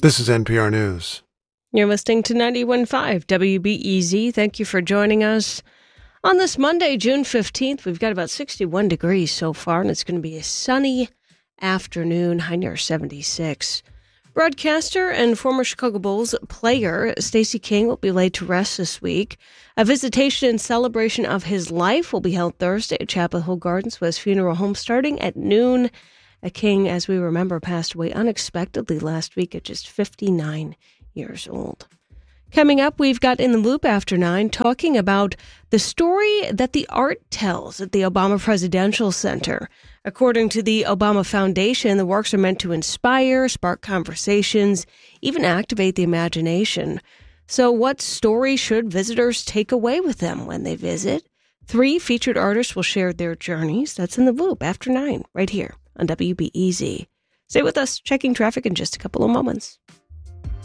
This is NPR News. You're listening to 91.5 WBEZ. Thank you for joining us. On this Monday, June 15th, we've got about 61 degrees so far, and it's going to be a sunny afternoon, high near 76. Broadcaster and former Chicago Bulls player Stacey King will be laid to rest this week. A visitation in celebration of his life will be held Thursday at Chapel Hill Gardens with his funeral home starting at noon. King, as we remember, passed away unexpectedly last week at just 59 years old. Coming up, we've got In the Loop after 9 talking about the story that the art tells at the Obama Presidential Center. According to the Obama Foundation, the works are meant to inspire, spark conversations, even activate the imagination. So what story should visitors take away with them when they visit? 3 featured artists will share their journeys. That's In the Loop after 9, right here on WBEZ. Stay with us, checking traffic in just a couple of moments.